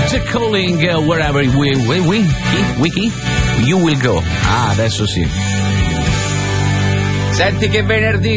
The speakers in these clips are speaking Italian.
The calling wherever you will go. Ah, adesso sì. Senti che venerdì,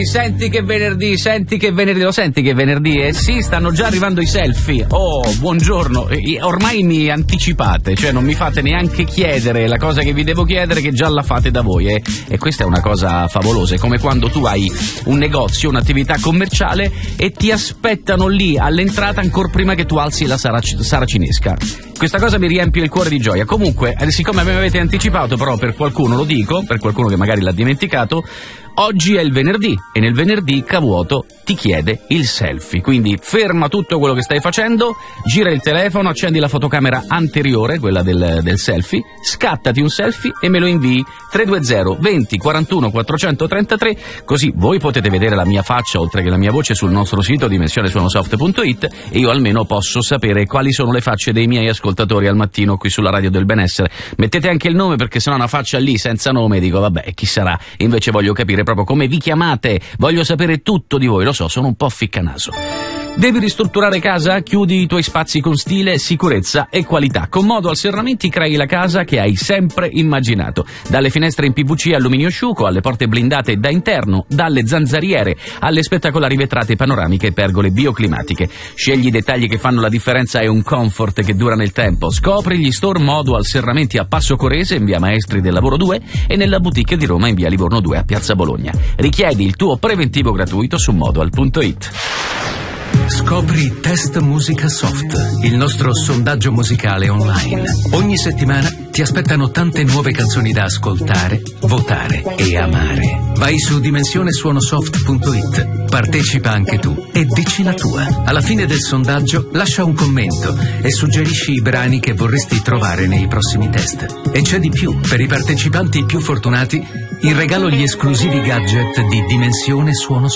lo senti che venerdì? Eh sì, stanno già arrivando i selfie. Oh, buongiorno, ormai mi anticipate, cioè non mi fate neanche chiedere la cosa che vi devo chiedere, che già la fate da voi, e questa è una cosa favolosa. È come quando tu hai un negozio, un'attività commerciale e ti aspettano lì all'entrata ancora prima che tu alzi la saracinesca. Questa cosa mi riempie il cuore di gioia. Comunque, siccome mi avete anticipato, però per qualcuno lo dico, per qualcuno che magari l'ha dimenticato, oggi è il venerdì e nel venerdì K-Vuoto ti chiede il selfie. Quindi ferma tutto quello che stai facendo, gira il telefono, accendi la fotocamera anteriore, quella del selfie, scattati un selfie e me lo invii 320 20 41 433, così voi potete vedere la mia faccia oltre che la mia voce sul nostro sito dimensionesuonosoft.it e io almeno posso sapere quali sono le facce dei miei ascoltatori al mattino qui sulla Radio del Benessere. Mettete anche il nome, perché sennò una faccia lì senza nome dico vabbè, chi sarà? Invece voglio capire proprio come vi chiamate, voglio sapere tutto di voi, lo so, sono un po' ficcanaso. Devi ristrutturare casa? Chiudi i tuoi spazi con stile, sicurezza e qualità. Con Modual Serramenti crei la casa che hai sempre immaginato. Dalle finestre in PVC e alluminio asciugo, alle porte blindate da interno, dalle zanzariere, alle spettacolari vetrate panoramiche e pergole bioclimatiche. Scegli i dettagli che fanno la differenza e un comfort che dura nel tempo. Scopri gli store Modual Serramenti a Passo Corese, in via Maestri del Lavoro 2, e nella boutique di Roma in via Livorno 2 a Piazza Bologna. Richiedi il tuo preventivo gratuito su modual.it. Scopri Test Musica Soft, il nostro sondaggio musicale online. Ogni settimana ti aspettano tante nuove canzoni da ascoltare, votare e amare. Vai su dimensionesuonosoft.it, partecipa anche tu e dici la tua. Alla fine del sondaggio lascia un commento e suggerisci i brani che vorresti trovare nei prossimi test. E c'è di più, per i partecipanti più fortunati, in regalo gli esclusivi gadget di Dimensione Suono